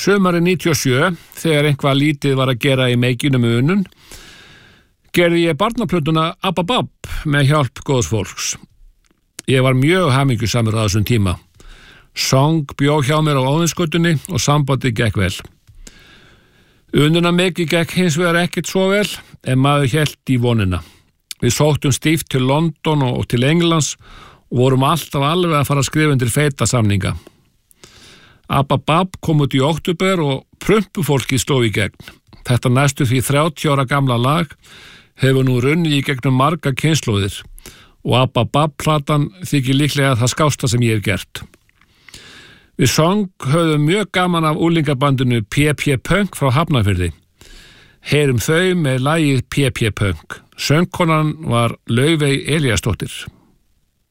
Sumarið 97, þegar eitthvað lítið var að gera í meikinu með Unnun, gerði ég barnaplötuna Abba Babb með hjálp góðs fólks. Ég var mjög hamingjusamur á þessum tíma. Song bjó hjá mér á Óðinsgötunni og sambandið gekk vel. Unnuna mikið gekk hins vegar ekkert svo vel, en maður hélt í vonina. Við sóttum stíft til London og til Englands og vorum alltaf alveg að fara að skrifa undir feita samninga. Abba Babb kom út í október og prumpufólki sló í gegn. Þetta næstu því 30 ára gamla lag hefur nú runnið í gegnum marga kynslóðir og Abba Babb-platan þykir líklega það skásta sem ég hef gert. Við Song höfðum mjög gaman af úlingabandinu PP Punk frá Hafnarfirði. Heyrum þau með lagið PP Punk. Söngkonan var Laufey Elíasdóttir.